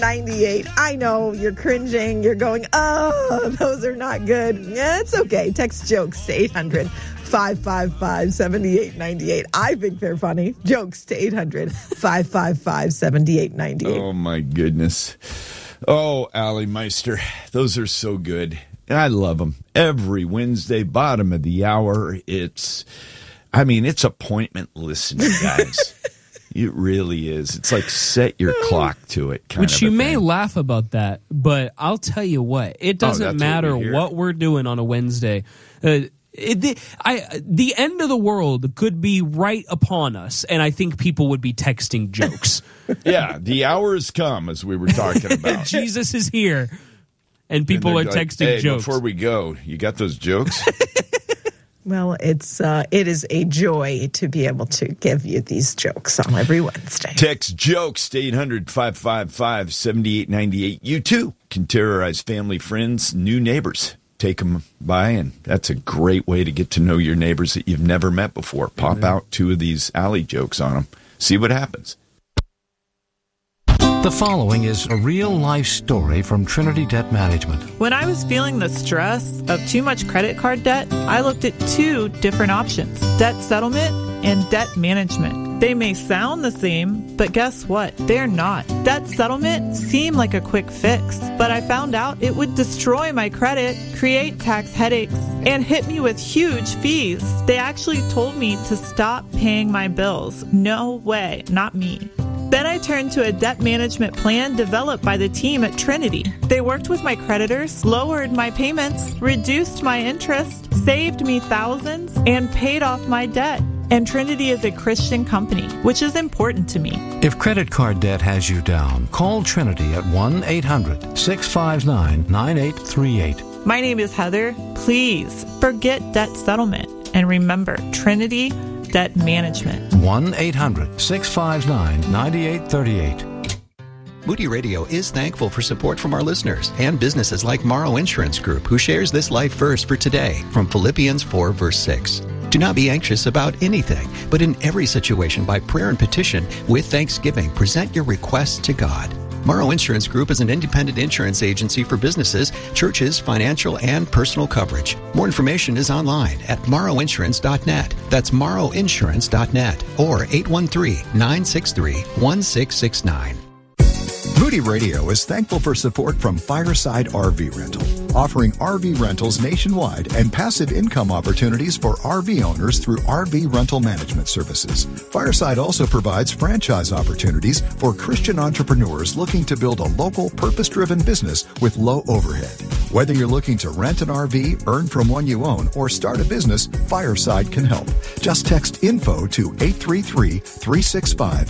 98. I know you're cringing. You're going, oh, those are not good. Yeah, it's okay. Text jokes to 800-555-7898. I think they're funny. Jokes to 800-555-7898. Oh, my goodness. Oh, Allie Meister, those are so good. And I love them. Every Wednesday, bottom of the hour, it's appointment listening, guys. It really is. It's like set your clock to it. Which you may laugh about that, but I'll tell you what. It doesn't matter what we're doing on a Wednesday. The end of the world could be right upon us, and I think people would be texting jokes. Yeah, the hour has come, as we were talking about. Jesus is here, and people are texting jokes. Before we go, you got those jokes? Well, it is a joy to be able to give you these jokes on every Wednesday. Text jokes to 800-555-7898. You, too, can terrorize family, friends, new neighbors. Take them by, and that's a great way to get to know your neighbors that you've never met before. Pop out 2 of these Alley jokes on them. See what happens. The following is a real-life story from Trinity Debt Management. When I was feeling the stress of too much credit card debt, I looked at 2 different options: debt settlement and debt management. They may sound the same, but guess what? They're not. Debt settlement seemed like a quick fix, but I found out it would destroy my credit, create tax headaches, and hit me with huge fees. They actually told me to stop paying my bills. No way, not me. Then I turned to a debt management plan developed by the team at Trinity. They worked with my creditors, lowered my payments, reduced my interest, saved me thousands, and paid off my debt. And Trinity is a Christian company, which is important to me. If credit card debt has you down, call Trinity at 1-800-659-9838. My name is Heather. Please forget debt settlement and remember Trinity Debt Management. 1-800-659-9838. Moody Radio is thankful for support from our listeners and businesses like Morrow Insurance Group, who shares this life verse for today from Philippians 4, verse 6. Do not be anxious about anything, but in every situation by prayer and petition, with thanksgiving, present your requests to God. Morrow Insurance Group is an independent insurance agency for businesses, churches, financial, and personal coverage. More information is online at morrowinsurance.net. That's morrowinsurance.net or 813-963-1669. Moody Radio is thankful for support from Fireside RV Rental, offering RV rentals nationwide and passive income opportunities for RV owners through RV rental management services. Fireside also provides franchise opportunities for Christian entrepreneurs looking to build a local, purpose-driven business with low overhead. Whether you're looking to rent an RV, earn from one you own, or start a business, Fireside can help. Just text INFO to 833-365